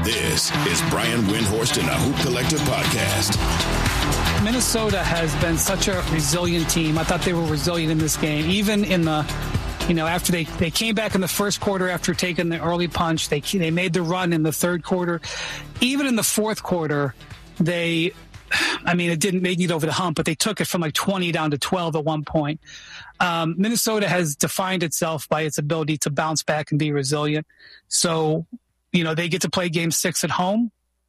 This is Brian Windhorst and the Hoop Collective podcast. Minnesota has been such a resilient team. I thought they were resilient in this game, even in the, after they came back in the first quarter after taking the early punch. They made the run in the third quarter. Even in the fourth quarter, it didn't make it over the hump, but they took it from like 20 down to 12 at one point. Minnesota has defined itself by its ability to bounce back and be resilient. So, they get to play game 6 at home.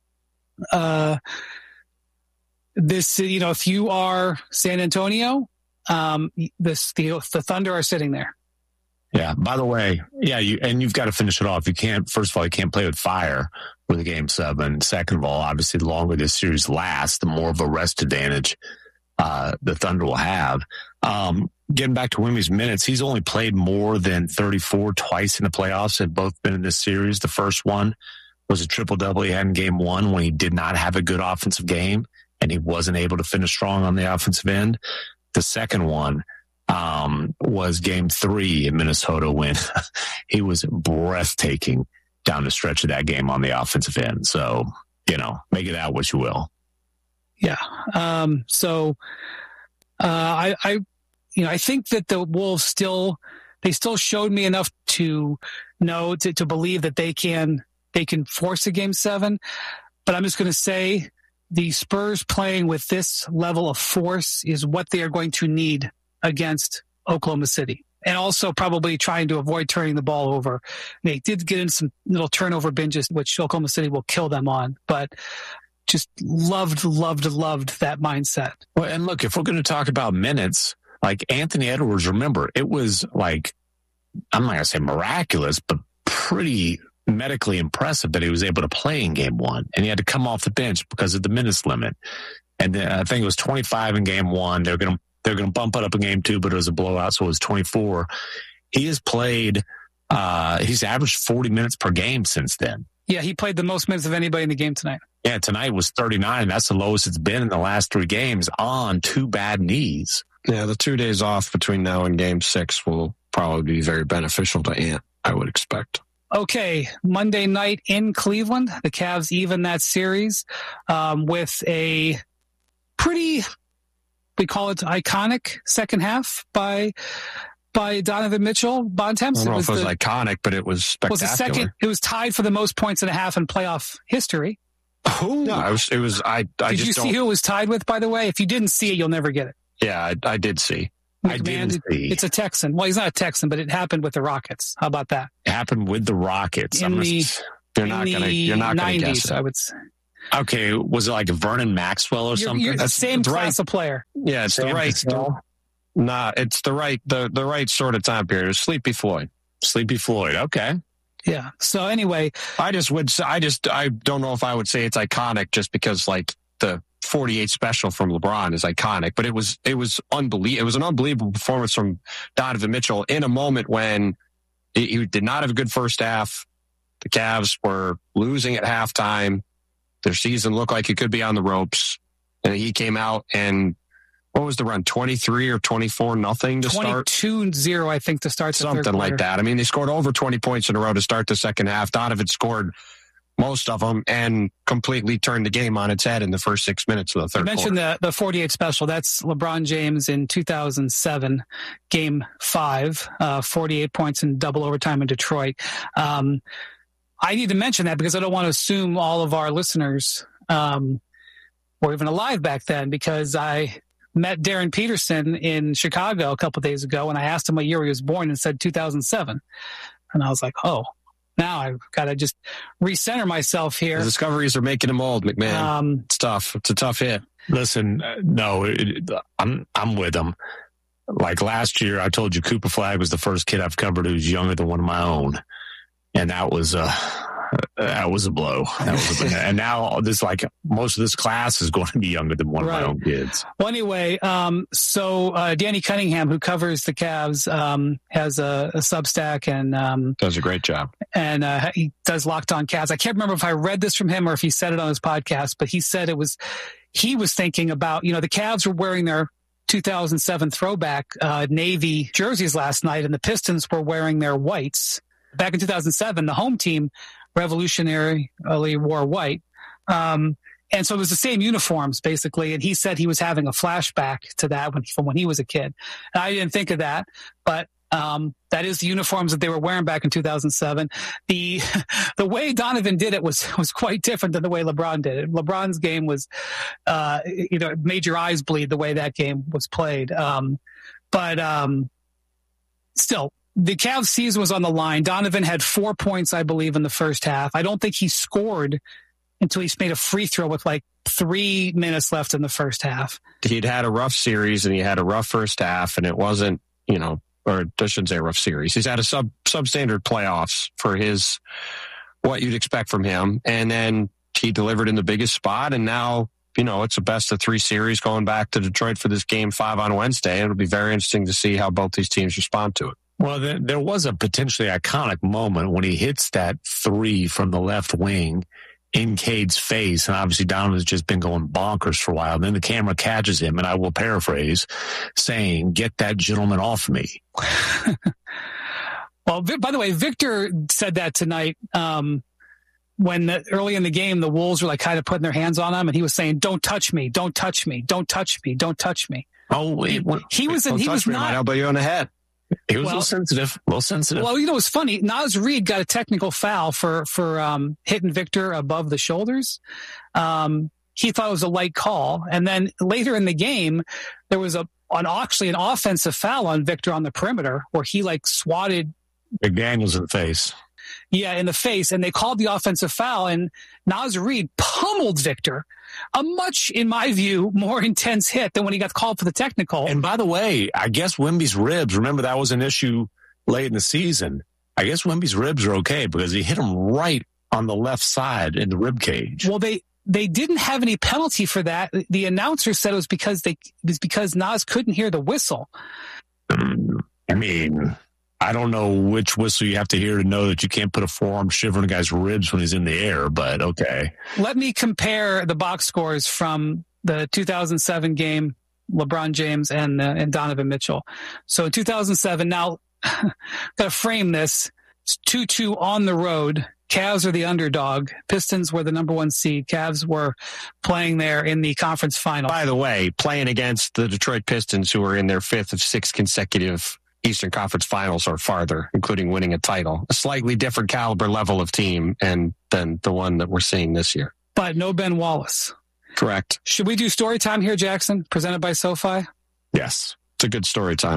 If you are San Antonio, the Thunder are sitting there. Yeah. By the way, you've got to finish it off. You can't play with fire for the game 7. Second of all, obviously, the longer this series lasts, the more of a rest advantage the Thunder will have. Getting back to Wemby's minutes, he's only played more than 34 twice in the playoffs. They've both been in this series. The first one was a triple-double he had in game 1 when he did not have a good offensive game and he wasn't able to finish strong on the offensive end. The second one was game 3 in Minnesota when he was breathtaking down the stretch of that game on the offensive end. So, make it out what you will. Yeah. I think that the Wolves still showed me enough to know to believe that they can force a game 7. But I'm just going to say the Spurs playing with this level of force is what they are going to need against Oklahoma City. And also probably trying to avoid turning the ball over. They did get in some little turnover binges, which Oklahoma City will kill them on. But just loved that mindset. Well, and look, if we're going to talk about minutes, like Anthony Edwards, remember, it was like, I'm not going to say miraculous, but pretty medically impressive that he was able to play in game 1. And he had to come off the bench because of the minutes limit. And then I think it was 25 in game 1. They're going to bump it up in game 2, but it was a blowout, so it was 24. He has played, he's averaged 40 minutes per game since then. Yeah, he played the most minutes of anybody in the game tonight. Yeah, tonight was 39. That's the lowest it's been in the last 3 games on 2 bad knees. Yeah, the 2 days off between now and game 6 will probably be very beneficial to Ant, I would expect. Okay, Monday night in Cleveland, the Cavs even that series with a pretty, we call it iconic second half by Donovan Mitchell. Bontemps. I don't know if it was iconic, but it was spectacular. It was tied for the most points and a half in playoff history. Oh, no, it was. Did you see who it was tied with? By the way, if you didn't see it, you'll never get it. Yeah, I did see. I did see. It's a Texan. Well, he's not a Texan, but it happened with the Rockets. How about that? It happened with the Rockets. You're not going to guess it. I would say. Okay, was it like Vernon Maxwell or something? You're the same class of player. Yeah, it's the right sort of time period. It was Sleepy Floyd. Okay. Yeah. So anyway, I don't know if I would say it's iconic just because like the 48 special from LeBron is iconic, but it was unbelievable. It was an unbelievable performance from Donovan Mitchell in a moment when he did not have a good first half. The Cavs were losing at halftime. Their season looked like it could be on the ropes. And he came out and what was the run? 23 or 24-0 to start? 22-0, I think, to start the third quarter. Something like that. I mean, they scored over 20 points in a row to start the second half. Donovan scored most of them and completely turned the game on its head in the first 6 minutes of the third quarter. You mentioned the 48 special. That's LeBron James in 2007, game 5, 48 points in double overtime in Detroit. I need to mention that because I don't want to assume all of our listeners were even alive back then, because I met Darren Peterson in Chicago a couple of days ago and I asked him what year he was born and said 2007. And I was like, oh, now I've got to just recenter myself here. The discoveries are making him old, McMahon. It's tough. It's a tough hit. Listen, I'm with him. Like last year, I told you Cooper Flagg was the first kid I've covered who's younger than one of my own. And that was a blow. And now most of this class is going to be younger than one of my own kids. Well, anyway, so Danny Cunningham, who covers the Cavs, has a Substack and does a great job. And he does Locked On Cavs. I can't remember if I read this from him or if he said it on his podcast, but he said he was thinking about, the Cavs were wearing their 2007 throwback navy jerseys last night, and the Pistons were wearing their whites. Back in 2007, the home team revolutionarily wore white. And so it was the same uniforms, basically. And he said he was having a flashback to that from when he was a kid. And I didn't think of that, but that is the uniforms that they were wearing back in 2007. The way Donovan did it was quite different than the way LeBron did it. LeBron's game was, it made your eyes bleed the way that game was played. But still, the Cavs season was on the line. Donovan had 4 points, I believe, in the first half. I don't think he scored until he made a free throw with like 3 minutes left in the first half. He'd had a rough series and he had a rough first half, and it wasn't, or I shouldn't say rough series. He's had a substandard playoffs for what you'd expect from him. And then he delivered in the biggest spot. And now, it's a best of 3 series going back to Detroit for this Game 5 on Wednesday. It'll be very interesting to see how both these teams respond to it. Well, there was a potentially iconic moment when he hits that 3 from the left wing in Cade's face. And obviously Donovan's just been going bonkers for a while. And then the camera catches him, and I will paraphrase, saying, "Get that gentleman off me." Well, by the way, Victor said that tonight when early in the game, the Wolves were like kind of putting their hands on him, and he was saying, "Don't touch me, don't touch me, don't touch me, don't touch me." Oh, he was not. I'll elbow you on the head. He was a little sensitive. Well, it was funny. Naz Reid got a technical foul for hitting Victor above the shoulders. He thought it was a light call. And then later in the game, there was actually an offensive foul on Victor on the perimeter where he swatted McDaniels in the face. Yeah, in the face. And they called the offensive foul, and Naz Reid pummeled Victor. A much, in my view, more intense hit than when he got called for the technical. And by the way, I guess Wemby's ribs, remember that was an issue late in the season. I guess Wemby's ribs are okay because he hit him right on the left side in the rib cage. Well, they didn't have any penalty for that. The announcer said it was because Naz couldn't hear the whistle. I mean, I don't know which whistle you have to hear to know that you can't put a forearm shiver in a guy's ribs when he's in the air, but okay. Let me compare the box scores from the 2007 game, LeBron James and Donovan Mitchell. So in 2007, now, got to frame this. It's 2-2 on the road. Cavs are the underdog. Pistons were the number 1 seed. Cavs were playing there in the conference final. By the way, playing against the Detroit Pistons, who are in their 5th of 6 consecutive Eastern Conference Finals or farther, including winning a title. A slightly different caliber level of team than the one that we're seeing this year. But no Ben Wallace. Correct. Should we do story time here, Jackson, presented by SoFi? Yes. It's a good story time.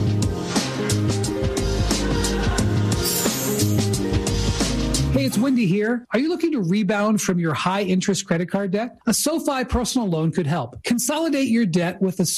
Hey, it's Wendy here. Are you looking to rebound from your high-interest credit card debt? A SoFi personal loan could help. Consolidate your debt with a